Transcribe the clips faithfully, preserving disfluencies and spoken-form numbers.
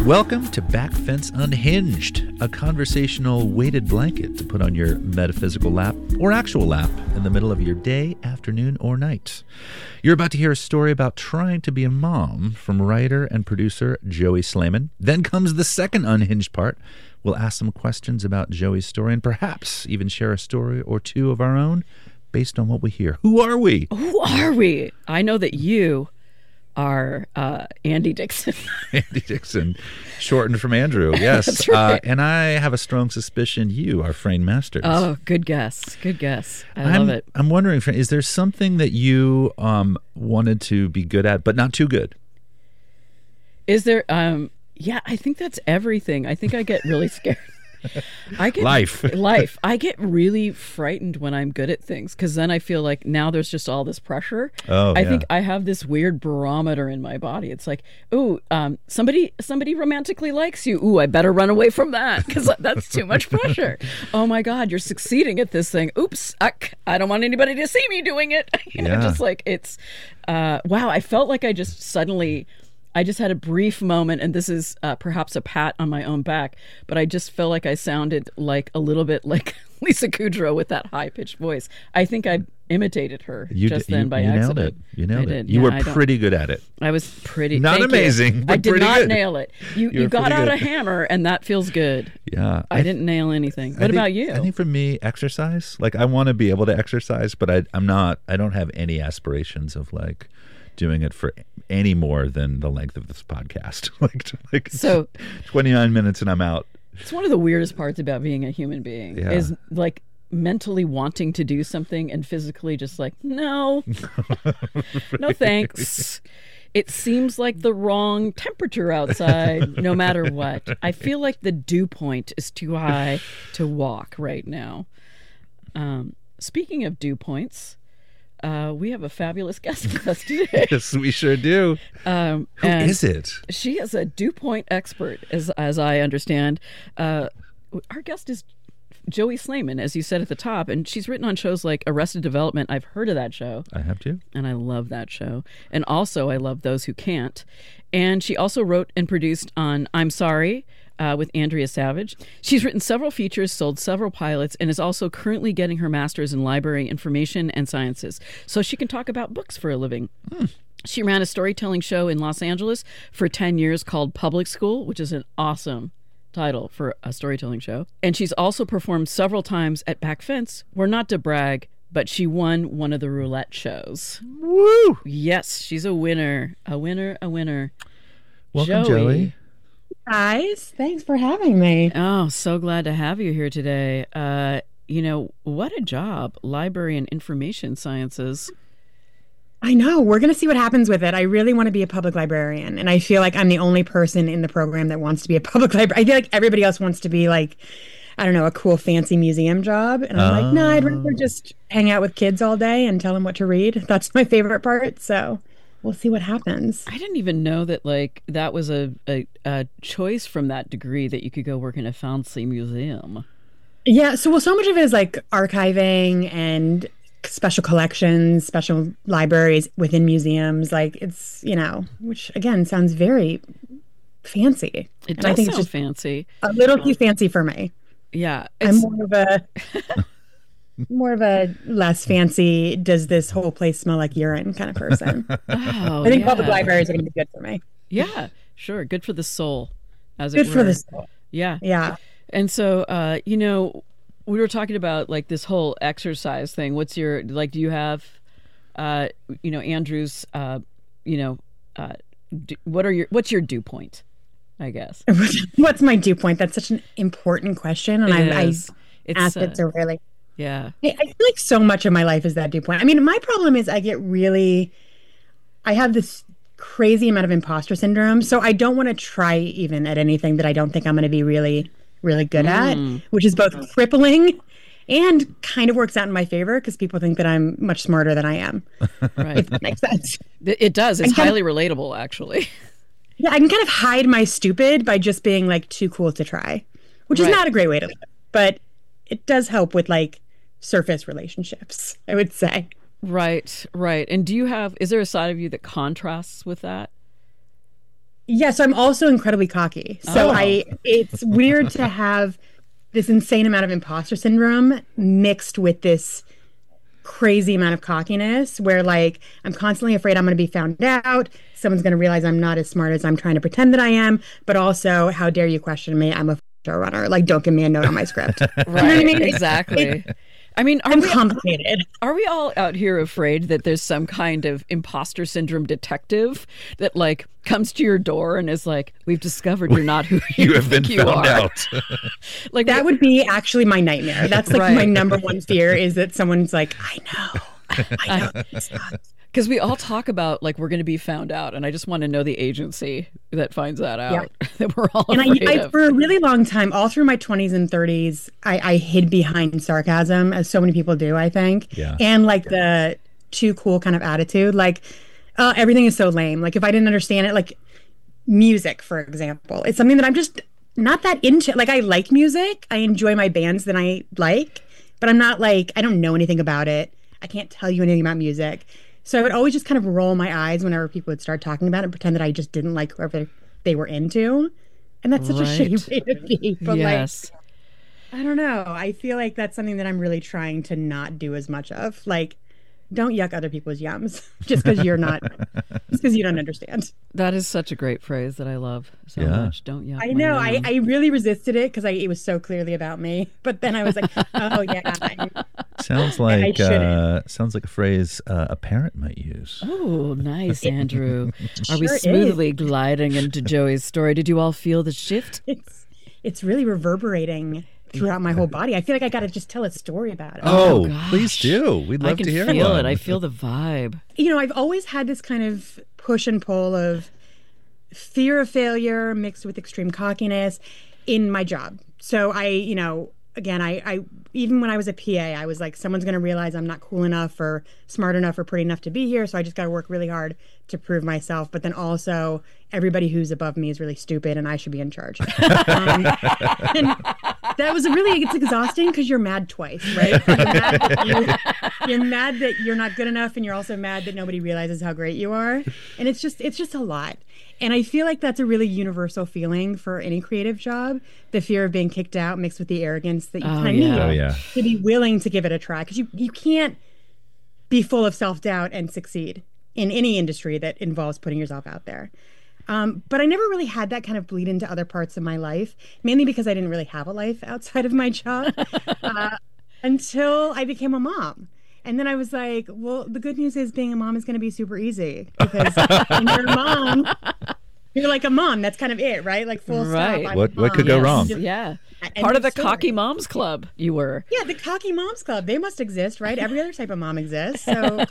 Welcome to Back Fence Unhinged, a conversational weighted blanket to put on your metaphysical lap or actual lap in the middle of your day, afternoon, or night. You're about to hear a story about trying to be a mom from writer and producer Joey Slayman. Then comes the second unhinged part. We'll ask some questions about Joey's story and perhaps even share a story or two of our own based on what we hear. Who are we? Who are we? I know that you are uh, Andy Dixon. Andy Dixon, shortened from Andrew, yes. That's right. Uh, and I have a strong suspicion you are Frayne Masters. Oh, good guess. Good guess. I I'm, love it. I'm wondering, Frayne, is there something that you um, wanted to be good at, but not too good? Is there... Um, yeah, I think that's everything. I think I get really scared. I get Life. life. I get really frightened when I'm good at things because then I feel like now there's just all this pressure. Oh, I yeah. think I have this weird barometer in my body. It's like, ooh, um, somebody somebody romantically likes you. Ooh, I better run away from that because that's too much pressure. Oh my God, you're succeeding at this thing. Oops, uck, I don't want anybody to see me doing it. You know, Yeah. just like it's, uh, wow. I felt like I just suddenly. I just had a brief moment, and this is uh, perhaps a pat on my own back, but I just felt like I sounded like a little bit like Lisa Kudrow with that high-pitched voice. I think I imitated her You just d- then you, by you accident. nailed it. You nailed I it. did. You Yeah, were I don't- pretty good at it. I was pretty. Not thank you. amazing, but I did pretty not good. nail it. You You you were got pretty out good. a hammer, and that feels good. Yeah. I, didn't nail anything. What I think- about you? I think for me, exercise. Like, I want to be able to exercise, but I, I'm not, I don't have any aspirations of like doing it for any more than the length of this podcast. like, like So- twenty-nine minutes and I'm out. It's one of the weirdest parts about being a human being Yeah. is like mentally wanting to do something and physically just like, no, no thanks. It seems like the wrong temperature outside, no matter what. I feel like the dew point is too high to walk right now. Um, speaking of dew points, uh, we have a fabulous guest with us today. Yes, we sure do. Um, Who and is it? She is a dew point expert, as as I understand. Uh, our guest is Joey Slayman, as you said at the top, and she's written on shows like Arrested Development. I've heard of that show, I have to. and I love that show. And also, I love Those Who Can't. And she also wrote and produced on I'm Sorry uh, with Andrea Savage. She's written several features, sold several pilots, and is also currently getting her master's in library information and sciences, so she can talk about books for a living. Hmm. She ran a storytelling show in Los Angeles for ten years called Public School, which is an awesome title for a storytelling show. And she's also performed several times at Back Fence, where not to brag, but she won one of the roulette shows. Woo! Yes, she's a winner. A winner, a winner. Welcome, Joey. Guys, thanks for having me. Oh, so glad to have you here today. Uh, you know, what a job. Library and information sciences. I know. We're going to see what happens with it. I really want to be a public librarian. And I feel like I'm the only person in the program that wants to be a public librarian. I feel like everybody else wants to be like, I don't know, a cool, fancy museum job. And I'm Oh. like, no, I'd rather just hang out with kids all day and tell them what to read. That's my favorite part. So we'll see what happens. I didn't even know that, like, that was a, a, a choice from that degree that you could go work in a fancy museum. Yeah. So, well, so much of it is like archiving and special collections, special libraries within museums. Like it's, you know, which again sounds very fancy. It And does I think sound it's just fancy. a little too fancy for me. Yeah. I'm It's, more of a more of a less fancy, does this whole place smell like urine kind of person. oh, I think yeah. public libraries are going to be good for me. Yeah, sure. Good for the soul, as Good it for were. the soul. Yeah. Yeah. And so, uh, you know, we were talking about like this whole exercise thing. What's your, like, do you have, uh, you know, Andrew's, uh, you know, uh, d what are your, what's your dew point, I guess? What's my dew point? That's such an important question. And It I, I is. It's, ask uh, it so rarely. yeah. I, I feel like so much of my life is that dew point. I mean, my problem is I get really, I have this crazy amount of imposter syndrome. So I don't want to try even at anything that I don't think I'm going to be really, really good Mm. at, which is both crippling and kind of works out in my favor because people think that I'm much smarter than I am. Right. If that makes sense. It it does. It's I kinda- highly relatable, actually. Yeah, I can kind of hide my stupid by just being like too cool to try, which is Right. not a great way to live. But it does help with like surface relationships, I would say. Right, right. And do you have, is there a side of you that contrasts with that? Yes, I'm also incredibly cocky. So Oh. I it's weird to have this insane amount of imposter syndrome mixed with this crazy amount of cockiness where like I'm constantly afraid I'm going to be found out. Someone's going to realize I'm not as smart as I'm trying to pretend that I am, but also how dare you question me? I'm a showrunner. Like don't give me a note on my script. Right. You know what I mean? Exactly. I mean, are I'm we, complicated. are we all out here afraid that there's some kind of imposter syndrome detective that like comes to your door and is like, we've discovered you're not who you, You have been think you found are. out. Like That would be actually my nightmare. That's like Right. my number one fear is that someone's like, I know. I know. It's not. because we all talk about like we're going to be found out, and I just want to know the agency that finds that out that we're all And afraid I, I, of. for a really long time, all through my twenties and thirties, I, I hid behind sarcasm, as so many people do, I think. Yeah. And like the too cool kind of attitude. Like, uh, everything is so lame. Like, if I didn't understand it, like music, for example, it's something that I'm just not that into. Like, I like music, I enjoy my bands that I like, but I'm not like, I don't know anything about it. I can't tell you anything about music. So I would always just kind of roll my eyes whenever people would start talking about it and pretend that I just didn't like whoever they were into. And that's such a Right. shitty way to be. But yes. like, I don't know. I feel like that's something that I'm really trying to not do as much of. Like, don't yuck other people's yums just because you're not, just because you don't understand. That is such a great phrase that I love so Yeah. much. Don't yuck I my know. I, yum. I really resisted it because I it was so clearly about me. But then I was like, oh yeah, I, Sounds like shouldn't. uh, sounds like a phrase uh, a parent might use. Oh, nice, Andrew. Are we Sure is. smoothly gliding into Joey's story? Did you all feel the shift? it's it's really reverberating throughout my whole body. I feel like I got to just tell a story about it. Oh, gosh. please do. We'd I love can to hear feel one. it. I feel the vibe. You know, I've always had this kind of push and pull of fear of failure mixed with extreme cockiness in my job. So I, you know, again, I, I even when I was a P A, I was like, someone's going to realize I'm not cool enough or smart enough or pretty enough to be here. So I just got to work really hard to prove myself. But then also, everybody who's above me is really stupid and I should be in charge. um, and that was really, it's exhausting because you're mad twice, right? You're mad, that you, you're mad that you're not good enough, and you're also mad that nobody realizes how great you are. And it's just, it's just a lot. And I feel like that's a really universal feeling for any creative job, the fear of being kicked out mixed with the arrogance that you Oh, kind of yeah. need Oh, yeah. to be willing to give it a try. Because you, you can't be full of self-doubt and succeed in any industry that involves putting yourself out there. Um, but I never really had that kind of bleed into other parts of my life, mainly because I didn't really have a life outside of my job uh, until I became a mom. And then I was like, well, the good news is being a mom is going to be super easy because when you're a mom, you're like a mom. That's kind of it, right? Like full Right. stop. I'm What- a what could mom. go wrong? Just- Yeah. End Part of the story. Cocky Moms Club, you were. Yeah, the Cocky Moms Club. They must exist, right? Every other type of mom exists. So,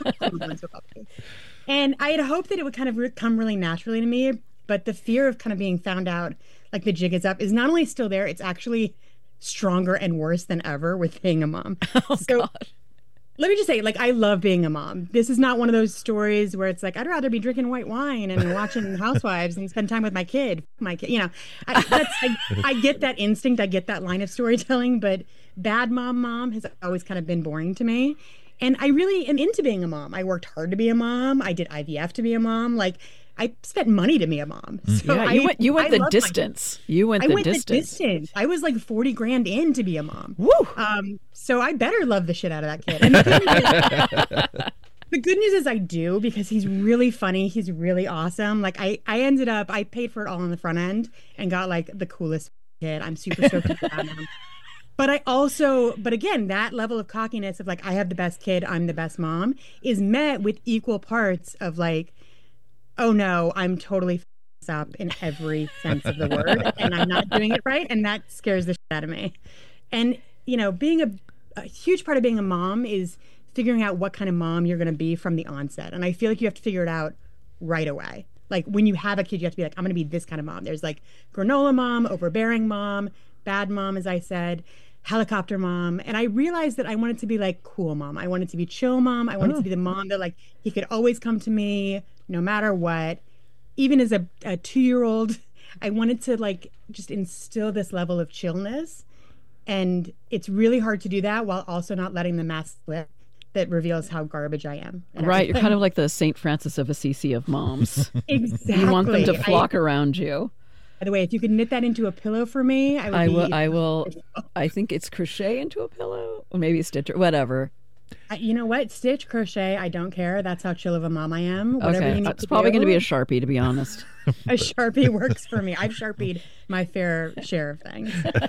and I had hoped that it would kind of re- come really naturally to me, but the fear of kind of being found out, like the jig is up, is not only still there, it's actually stronger and worse than ever with being a mom. Oh, so, God. let me just say, like, I love being a mom. This is not one of those stories where it's like, I'd rather be drinking white wine and watching Housewives and spend time with my kid. My kid, you know, I, that's, I, I get that instinct. I get that line of storytelling, but bad mom, mom has always kind of been boring to me. And I really am into being a mom. I worked hard to be a mom. I did I V F to be a mom. Like, I spent money to be a mom. So Yeah, I, you went. You went I the love my- distance. You went I the went distance. the distance. I was like forty grand in to be a mom. Woo! Um, so I better love the shit out of that kid. And the good news is, the good news is I do, because he's really funny. He's really awesome. Like I, I ended up, I paid for it all on the front end and got like the coolest kid. I'm super stoked about him. But I also, but again, that level of cockiness of like, I have the best kid, I'm the best mom, is met with equal parts of like, oh no, I'm totally f- up in every sense of the word, and I'm not doing it right, and that scares the shit out of me. And you know, being a, a huge part of being a mom is figuring out what kind of mom you're going to be from the onset, and I feel like you have to figure it out right away. Like when you have a kid, you have to be like, I'm going to be this kind of mom. There's like granola mom, overbearing mom, bad mom, as I said, helicopter mom. And I realized that I wanted to be like cool mom. I wanted to be chill mom. I wanted Oh. to be the mom that like he could always come to me no matter what. Even as a, a two-year-old, I wanted to like just instill this level of chillness. And it's really hard to do that while also not letting the mask slip that reveals how garbage I am. and Right. You're everything. kind of like the Saint Francis of Assisi of moms. Exactly. You want them to I- flock around you. By the way, if you could knit that into a pillow for me, I would I be, will. I will. I think it's crochet into a pillow, or maybe stitch or whatever. I- you know what? Stitch, crochet, I don't care. That's how chill of a mom I am. Whatever you Okay, need it's to probably do, going to be a Sharpie, to be honest. a Sharpie works for me. I've Sharpied my fair share of things.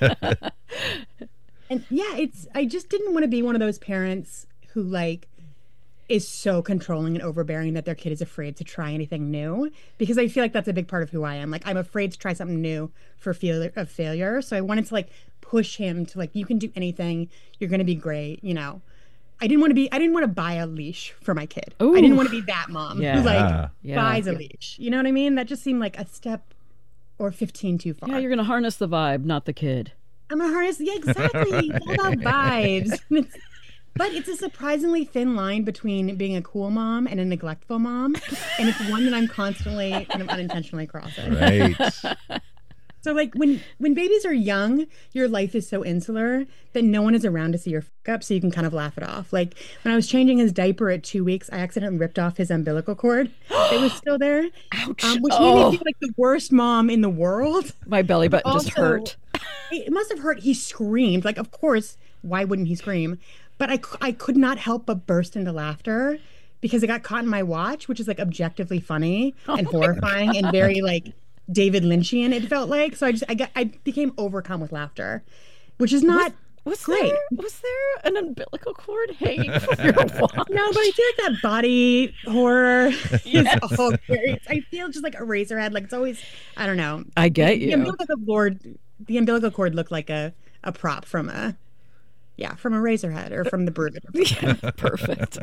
And yeah, it's I just didn't want to be one of those parents who like is so controlling and overbearing that their kid is afraid to try anything new, because I feel like that's a big part of who I am. Like I'm afraid to try something new for fear of failure. So I wanted to like push him to like, you can do anything. You're going to be great. You know, I didn't want to be, I didn't want to buy a leash for my kid. Ooh. I didn't want to be that mom Yeah. who like Yeah. buys a leash. You know what I mean? That just seemed like a step or fifteen too far. Yeah, you're going to harness the vibe, not the kid. I'm a harness. Yeah, exactly. It's all about vibes. It's- but it's a surprisingly thin line between being a cool mom and a neglectful mom. And it's one that I'm constantly kind of unintentionally crossing. Right. So like when when babies are young, your life is so insular that no one is around to see your fuck up, so you can kind of laugh it off. Like when I was changing his diaper at two weeks, I accidentally ripped off his umbilical cord. It was still there. Ouch. Um, which Oh. made me feel like the worst mom in the world. My belly button just Also, hurt. It must have hurt. He screamed. Like, of course, why wouldn't he scream? But I, c- I could not help but burst into laughter because it got caught in my watch, which is like objectively funny and horrifying and very like David Lynchian, it felt like. So I just, I got, I became overcome with laughter, which is not Was great. there was there an umbilical cord hanging from your watch? No, but I feel like that body horror is all very, I feel just like Eraserhead. Like it's always, I don't know. I get The you. umbilical cord, the umbilical cord looked like a, a prop from a, yeah, from a Razorhead or from the Brood. Yeah, perfect.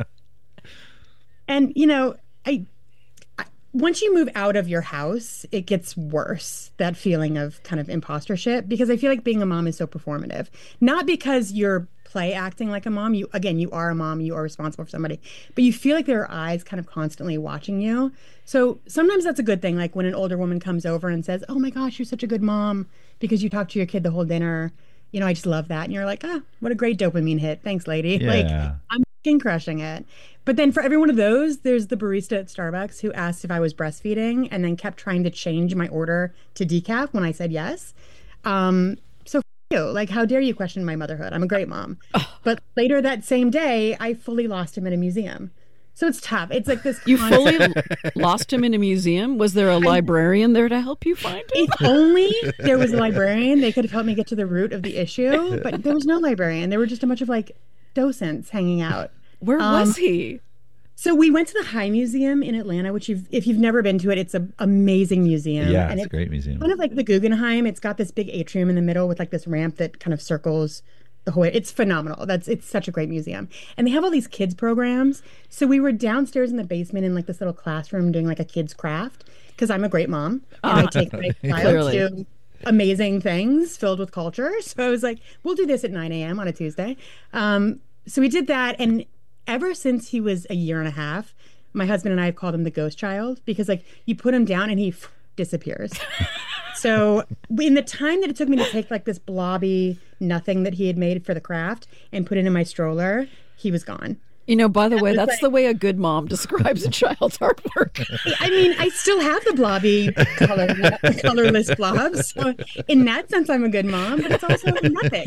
And you know, I, I once you move out of your house, it gets worse. That feeling of kind of impostership, because I feel like being a mom is so performative. Not because you're play acting like a mom. You again, you are a mom. You are responsible for somebody, but you feel like there are eyes kind of constantly watching you. So sometimes that's a good thing. Like when an older woman comes over and says, "Oh my gosh, you're such a good mom because you talked to your kid the whole dinner." You know, I just love that. And you're like, ah, what a great dopamine hit. Thanks, lady. Like, Yeah. I'm fucking crushing it. But then for every one of those, there's the barista at Starbucks who asked if I was breastfeeding and then kept trying to change my order to decaf when I said yes. Um, so f- you. Like, how dare you question my motherhood? I'm a great mom. But later that same day, I fully lost him at a museum. So it's tough. It's like this. You constant- fully l- lost him in a museum? Was there a librarian there to help you find him? If only there was a librarian, they could have helped me get to the root of the issue. But there was no librarian. There were just a bunch of like docents hanging out. Where Um, was he? So we went to the High Museum in Atlanta, which you've, if you've never been to it, it's an amazing museum. Yeah, and it's a great museum. Kind of like the Guggenheim. It's got this big atrium in the middle with like this ramp that kind of circles the whole. It's phenomenal. That's it's such a great museum, and they have all these kids programs. So we were downstairs in the basement in like this little classroom doing like a kids craft because I'm a great mom and I take my child Clearly. to amazing things filled with culture. So I was like, we'll do this at nine a.m. on a Tuesday. Um, so we did that, and ever since he was a year and a half, my husband and I have called him the ghost child because like you put him down and he f- disappears. So in the time that it took me to take like this blobby nothing that he had made for the craft and put it in my stroller, he was gone. You know, by the way, was that's like- the way a good mom describes a child's artwork. I mean, I still have the blobby color, colorless blobs. So in that sense, I'm a good mom, but it's also nothing.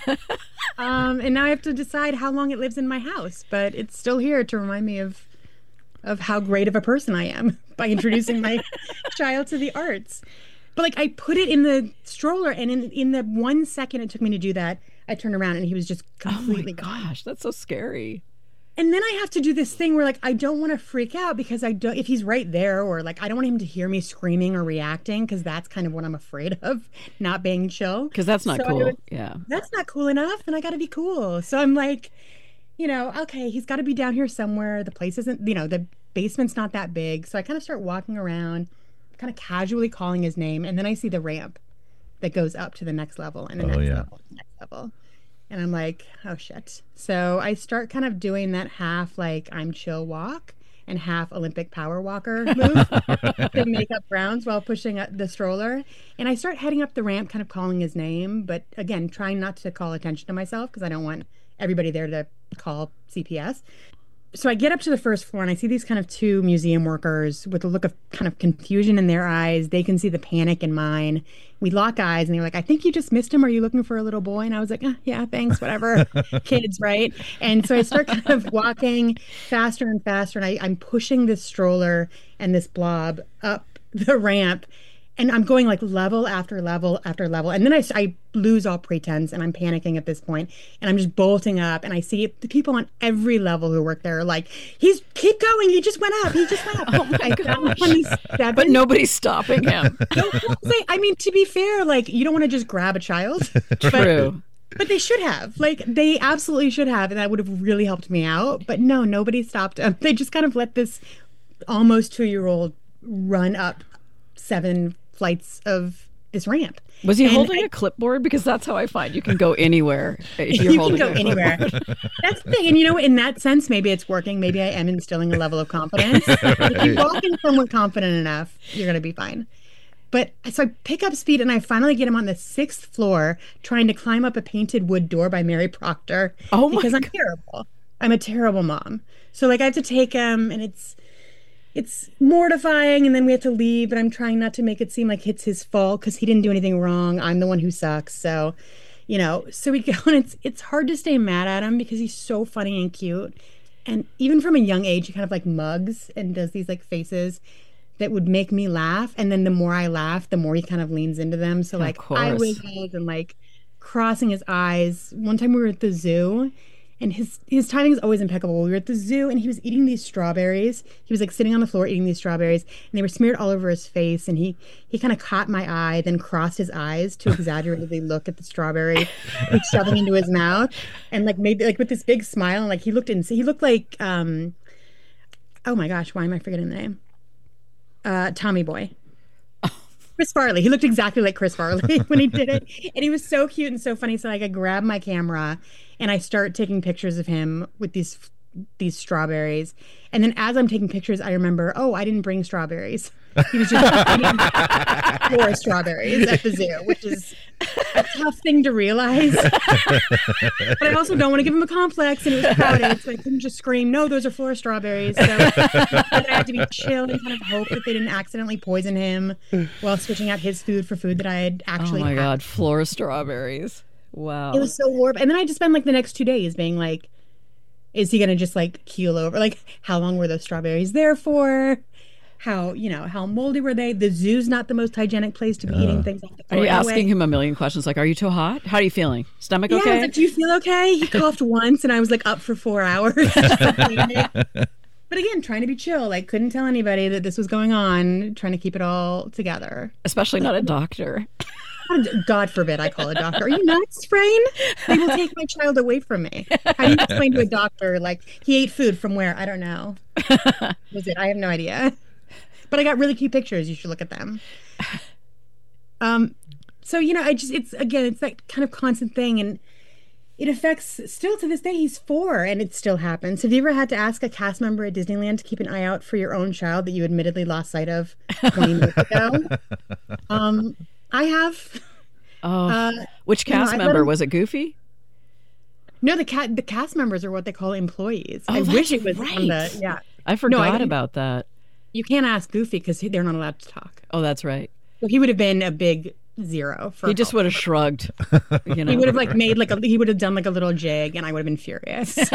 Um, and now I have to decide how long it lives in my house, but it's still here to remind me of of how great of a person I am by introducing my child to the arts. But like I put it in the stroller, and in in the one second it took me to do that, I turned around and he was just Oh my completely gone. gosh, that's so scary. And then I have to do this thing where like I don't want to freak out because I don't if he's right there, or like I don't want him to hear me screaming or reacting, because that's kind of what I'm afraid of, not being chill. Because that's not So I cool. was- Yeah. That's not cool enough, and I got to be cool. So I'm like, you know, okay, he's got to be down here somewhere. The place isn't, you know, the basement's not that big. So I kind of start walking around, kind of casually calling his name, and then I see the ramp that goes up to the next level and the Oh, next yeah. level, and the next level. And I'm like, oh shit. So I start kind of doing that half like I'm chill walk and half Olympic power walker move to make up grounds while pushing up the stroller. And I start heading up the ramp, kind of calling his name, but again, trying not to call attention to myself because I don't want everybody there to call C P S. So I get up to the first floor and I see these kind of two museum workers with a look of kind of confusion in their eyes. They can see the panic in mine. We lock eyes and they're like, I think you just missed him. Are you looking for a little boy? And I was like, oh, yeah, thanks, whatever. Kids, right? And so I start kind of walking faster and faster. And I, I'm pushing this stroller and this blob up the ramp. And I'm going like level after level after level. And then I, I lose all pretense and I'm panicking at this point. And I'm just bolting up. And I see the people on every level who work there are like, he's keep going. He just went up. He just went up. Oh my gosh. But nobody's stopping him. I mean, to be fair, like you don't want to just grab a child. True. But, but they should have. Like they absolutely should have. And that would have really helped me out. But no, nobody stopped him. They just kind of let this almost two-year-old run up seven flights of this ramp. Was he and holding I, a clipboard? Because that's how I find you can go anywhere if you're you holding can go anywhere. That's the thing. And you know, in that sense, maybe it's working. Maybe I am instilling a level of confidence. But if you walk in somewhat confident enough, you're going to be fine. But so I pick up speed and I finally get him on the sixth floor trying to climb up a painted wood door by Mary Proctor. Oh my Because I'm God. terrible. I'm a terrible mom. So like I have to take him and it's It's mortifying, and then we have to leave, but I'm trying not to make it seem like it's his fault because he didn't do anything wrong. I'm the one who sucks. So, you know, so we go, and it's it's hard to stay mad at him because he's so funny and cute. And even from a young age, he kind of like mugs and does these like faces that would make me laugh. And then the more I laugh, the more he kind of leans into them. So like eye wiggles and like crossing his eyes. One time we were at the zoo. And his his timing is always impeccable. We were at the zoo and he was eating these strawberries. He was like sitting on the floor eating these strawberries and they were smeared all over his face. And he, he kind of caught my eye, then crossed his eyes to exaggeratedly look at the strawberry, like shoving into his mouth. And like maybe like with this big smile. And like he looked in, he looked like, um, oh my gosh, why am I forgetting the name? Uh, Tommy Boy. Chris Farley. He looked exactly like Chris Farley when he did it. And he was so cute and so funny. So like I grab my camera and I start taking pictures of him with these these strawberries. And then as I'm taking pictures, I remember, oh, I didn't bring strawberries. He was just eating four strawberries at the zoo, which is a tough thing to realize. But I also don't want to give him a complex, and it was crowded, so I couldn't just scream, no, those are Flora strawberries. So I had to be chill and kind of hope that they didn't accidentally poison him while switching out his food for food that I had actually Oh my had. God, Flora strawberries. Wow. It was so warped. And then I just spent like the next two days being like, is he going to just like keel over? Like, how long were those strawberries there for? How, you know, how moldy were they? The zoo's not the most hygienic place to be Uh, eating things off the Are floor you anyway. asking him a million questions like, are you too hot? How are you feeling? Stomach Yeah, I was okay? like, do you feel okay? He coughed once and I was like up for four hours. Just, like, waiting. But again, trying to be chill. Like, couldn't tell anybody that this was going on, trying to keep it all together. Especially not a doctor. God forbid I call a doctor. Are you nuts, Frain? They will take my child away from me. How do you explain to a doctor, like, he ate food from where? I don't know. Was it? I have no idea. But I got really cute pictures. You should look at them. Um, so, you know, I just, it's, again, it's that kind of constant thing. And it affects, still to this day, he's four and it still happens. Have you ever had to ask a cast member at Disneyland to keep an eye out for your own child that you admittedly lost sight of twenty minutes ago? Um, I have. Oh, Uh, which you know, cast I let member? him- Was it Goofy? No, the cat, the cast members are what they call employees. Oh, I wish it that's was on right. the, yeah. I forgot I- about that. You can't ask Goofy because they're not allowed to talk. Oh, that's right. So he would have been a big zero for He just help. would have shrugged. You know, He would have like made like a he would have done like a little jig and I would have been furious. So.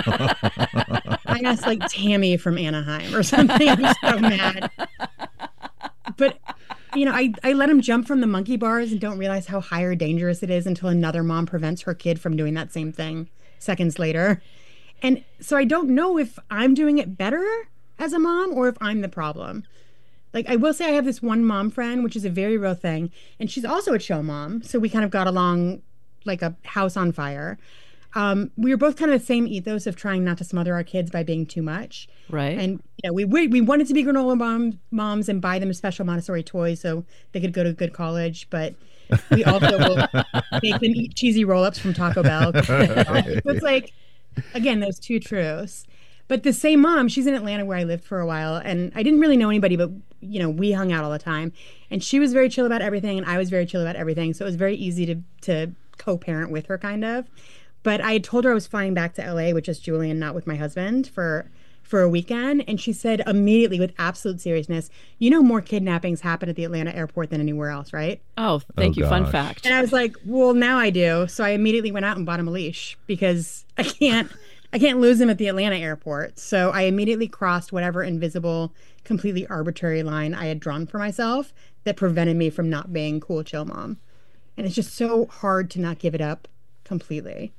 I asked like Tammy from Anaheim or something. I was so mad. But you know, I, I let him jump from the monkey bars and don't realize how high or dangerous it is until another mom prevents her kid from doing that same thing seconds later. And so I don't know if I'm doing it better as a mom or if I'm the problem. Like, I will say I have this one mom friend, which is a very real thing, and she's also a chill mom. So we kind of got along like a house on fire. Um, we were both kind of the same ethos of trying not to smother our kids by being too much. right? And you know, we we, we wanted to be granola mom, moms and buy them special Montessori toys so they could go to a good college, but we also will make them eat cheesy roll-ups from Taco Bell. So it's like, again, those two truths. But the same mom, she's in Atlanta where I lived for a while, and I didn't really know anybody, but you know, we hung out all the time. And she was very chill about everything, and I was very chill about everything. So it was very easy to to co-parent with her, kind of. But I told her I was flying back to L A with just Julian, not with my husband, for for a weekend. And she said immediately, with absolute seriousness, you know, more kidnappings happen at the Atlanta airport than anywhere else, right? Oh, thank Oh, you. Fun gosh. fact. And I was like, well, now I do. So I immediately went out and bought him a leash because I can't I can't lose him at the Atlanta airport. So I immediately crossed whatever invisible, completely arbitrary line I had drawn for myself that prevented me from not being cool, chill mom. And it's just so hard to not give it up completely.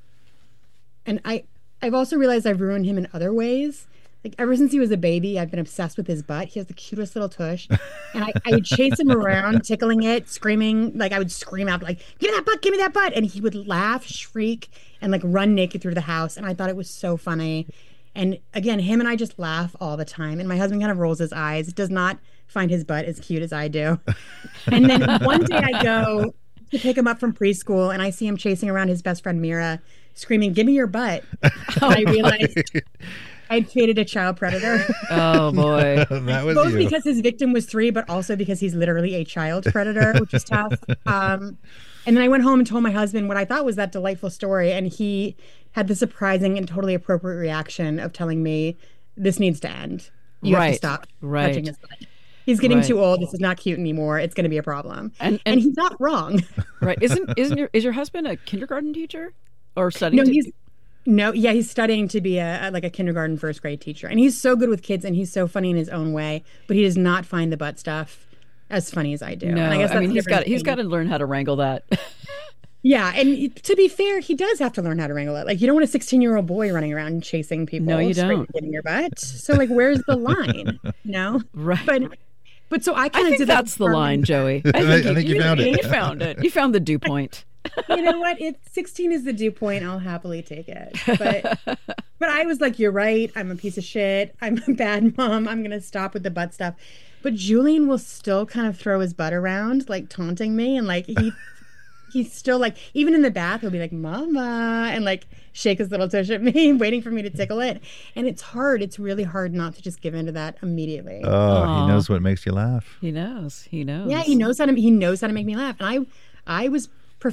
And I, I've also realized I've ruined him in other ways. Like ever since he was a baby, I've been obsessed with his butt. He has the cutest little tush. And I, I would chase him around, tickling it, screaming. Like I would scream out like, give me that butt, give me that butt. And he would laugh, shriek, and like run naked through the house. And I thought it was so funny. And again, him and I just laugh all the time. And my husband kind of rolls his eyes, does not find his butt as cute as I do. And then one day I go to pick him up from preschool and I see him chasing around his best friend Mira, screaming, give me your butt. And I realized I'd created a child predator. Oh, boy. That was Both you. because his victim was three, but also because he's literally a child predator, which is tough. Um, and then I went home and told my husband what I thought was that delightful story. And he had the surprising and totally appropriate reaction of telling me, this needs to end. You have Right, to stop right. touching his butt. He's getting Right. too old. This is not cute anymore. It's going to be a problem. And- And, and- he's not wrong. Right. Isn't isn't your is your husband a kindergarten teacher or studying? No, to- he's no, yeah, he's studying to be a, a like a kindergarten first grade teacher, and he's so good with kids, and he's so funny in his own way. But he does not find the butt stuff as funny as I do. No, and I guess that's mean the he's got difference he's got between- to learn how to wrangle that. Yeah, and to be fair, he does have to learn how to wrangle it. Like you don't want a sixteen-year-old boy running around chasing people. No, you straight don't. in your butt. So like, where's the line? You know, Right. But but so I I kind of think did that's that the line, Joey. I I- think, I think you found it. You found it. You found the dew point. You know what? If sixteen is the dew point, I'll happily take it. But but I was like, you're right. I'm a piece of shit. I'm a bad mom. I'm gonna stop with the butt stuff. But Julian will still kind of throw his butt around, like taunting me, and like he he's still like, even in the bath, he'll be like, "Mama," and like shake his little tush at me, waiting for me to tickle it. And it's hard. It's really hard not to just give in to that immediately. Oh, Aw. he knows what makes you laugh. He knows. He knows. Yeah, he knows how to he knows how to make me laugh. And I I was